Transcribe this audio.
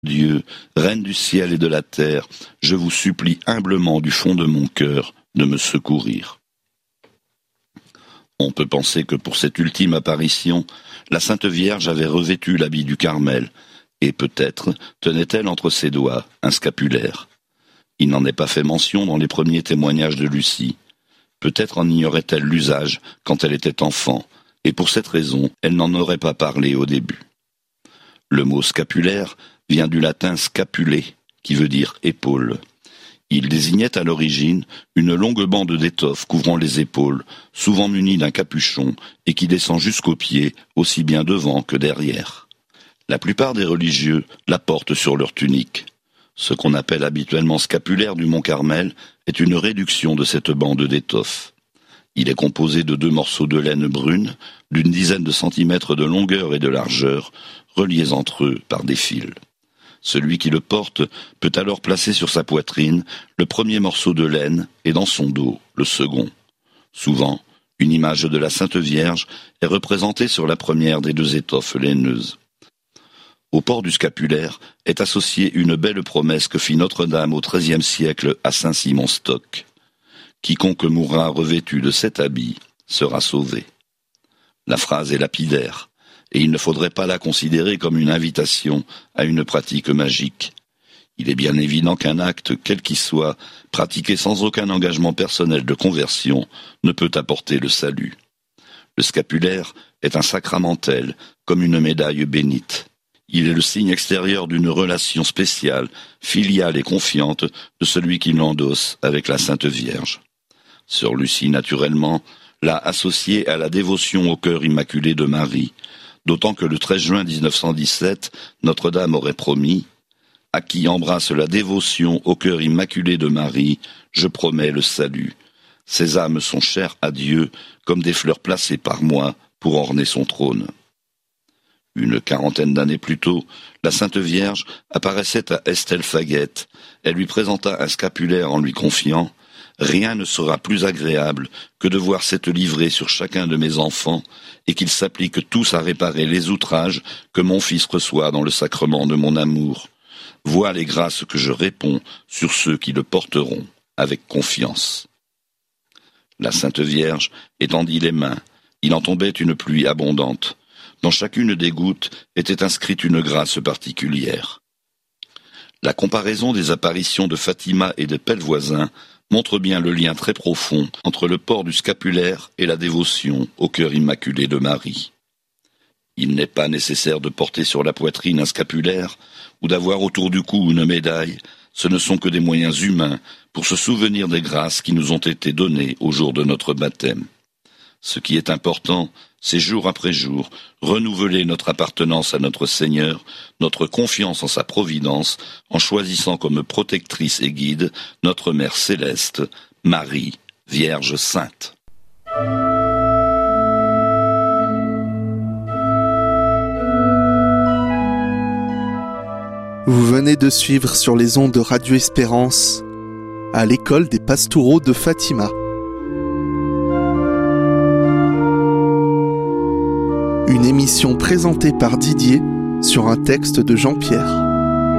Dieu, Reine du ciel et de la terre, je vous supplie humblement du fond de mon cœur de me secourir. » On peut penser que pour cette ultime apparition, la Sainte Vierge avait revêtu l'habit du Carmel, et peut-être tenait-elle entre ses doigts un scapulaire. Il n'en est pas fait mention dans les premiers témoignages de Lucie. Peut-être en ignorait-elle l'usage quand elle était enfant, et pour cette raison, elle n'en aurait pas parlé au début. Le mot scapulaire vient du latin scapulé, qui veut dire épaule. Il désignait à l'origine une longue bande d'étoffe couvrant les épaules, souvent munie d'un capuchon et qui descend jusqu'aux pieds, aussi bien devant que derrière. La plupart des religieux la portent sur leur tunique. Ce qu'on appelle habituellement scapulaire du Mont Carmel est une réduction de cette bande d'étoffe. Il est composé de 2 morceaux de laine brune, d'une dizaine de centimètres de longueur et de largeur, reliés entre eux par des fils. Celui qui le porte peut alors placer sur sa poitrine le premier morceau de laine et dans son dos le second. Souvent, une image de la Sainte Vierge est représentée sur la première des 2 étoffes laineuses. Au port du scapulaire est associée une belle promesse que fit Notre-Dame au XIIIe siècle à Saint-Simon-Stock. Quiconque mourra revêtu de cet habit sera sauvé. La phrase est lapidaire, et il ne faudrait pas la considérer comme une invitation à une pratique magique. Il est bien évident qu'un acte, quel qu'il soit, pratiqué sans aucun engagement personnel de conversion, ne peut apporter le salut. Le scapulaire est un sacramentel, comme une médaille bénite. Il est le signe extérieur d'une relation spéciale, filiale et confiante de celui qui l'endosse avec la Sainte Vierge. Sœur Lucie, naturellement, l'a associé à la dévotion au cœur immaculé de Marie, d'autant que le 13 juin 1917, Notre-Dame aurait promis « À qui embrasse la dévotion au cœur immaculé de Marie, je promets le salut. Ces âmes sont chères à Dieu comme des fleurs placées par moi pour orner son trône. » Une quarantaine d'années plus tôt, la Sainte Vierge apparaissait à Estelle Faguette. Elle lui présenta un scapulaire en lui confiant « Rien ne sera plus agréable que de voir cette livrée sur chacun de mes enfants et qu'ils s'appliquent tous à réparer les outrages que mon fils reçoit dans le sacrement de mon amour. Vois les grâces que je réponds sur ceux qui le porteront avec confiance. » La Sainte Vierge étendit les mains. Il en tombait une pluie abondante. Dans chacune des gouttes était inscrite une grâce particulière. La comparaison des apparitions de Fatima et de Pellevoisin montre bien le lien très profond entre le port du scapulaire et la dévotion au cœur immaculé de Marie. Il n'est pas nécessaire de porter sur la poitrine un scapulaire ou d'avoir autour du cou une médaille, ce ne sont que des moyens humains pour se souvenir des grâces qui nous ont été données au jour de notre baptême. Ce qui est important, c'est jour après jour, renouveler notre appartenance à notre Seigneur, notre confiance en sa providence, en choisissant comme protectrice et guide notre Mère Céleste, Marie, Vierge Sainte. Vous venez de suivre sur les ondes de Radio Espérance, à l'école des Pastoureaux de Fatima. Une émission présentée par Didier sur un texte de Jean-Pierre.